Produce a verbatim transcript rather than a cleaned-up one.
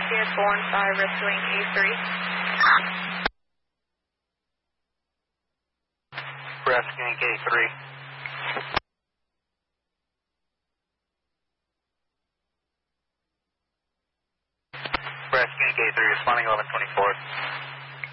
India four one five, rescuing A three. Rescuing A three. Rescuing A three, responding eleven twenty-four.